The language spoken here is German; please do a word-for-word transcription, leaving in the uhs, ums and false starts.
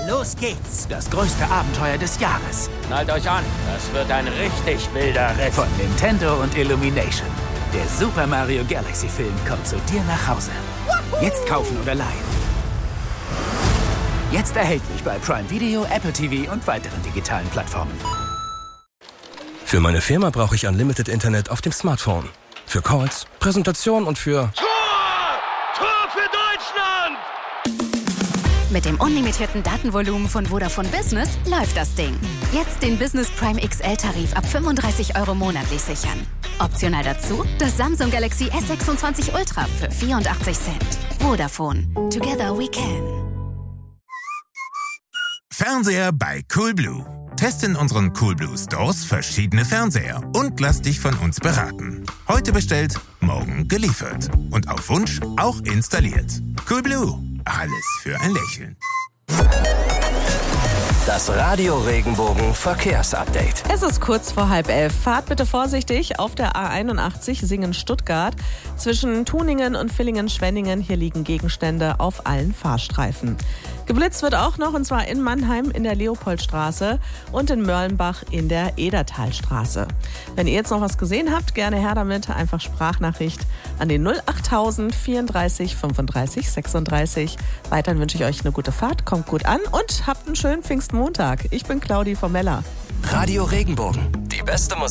los geht's. Das größte Abenteuer des Jahres. Schnallt euch an, das wird ein richtig wilder Ritt. Von Nintendo und Illumination. Der Super Mario Galaxy Film kommt zu dir nach Hause. Jetzt kaufen oder leihen. Jetzt erhältlich bei Prime Video, Apple T V und weiteren digitalen Plattformen. Für meine Firma brauche ich Unlimited Internet auf dem Smartphone. Für Calls, Präsentation und für... Tor! Tor für Deutschland! Mit dem unlimitierten Datenvolumen von Vodafone Business läuft das Ding. Jetzt den Business Prime X L-Tarif ab fünfunddreißig Euro monatlich sichern. Optional dazu das Samsung Galaxy S sechsundzwanzig Ultra für vierundachtzig Cent. Vodafone. Together we can. Fernseher bei Coolblue. Teste in unseren Coolblue Stores verschiedene Fernseher und lass dich von uns beraten. Heute bestellt, morgen geliefert. Und auf Wunsch auch installiert. Coolblue. Alles für ein Lächeln. Das Radio Regenbogen Verkehrsupdate. Es ist kurz vor halb elf. Fahrt bitte vorsichtig auf der A einundachtzig Singen-Stuttgart. Zwischen Tuningen und Villingen-Schwenningen. Hier liegen Gegenstände auf allen Fahrstreifen. Geblitzt wird auch noch, und zwar in Mannheim in der Leopoldstraße und in Mörlenbach in der Edertalstraße. Wenn ihr jetzt noch was gesehen habt, gerne her damit. Einfach Sprachnachricht an den null achttausend vierunddreißig fünfunddreißig sechsunddreißig. Weiterhin wünsche ich euch eine gute Fahrt, kommt gut an und habt einen schönen Pfingstmontag. Ich bin Claudi vom Meller. Radio Regenbogen, die beste Musik.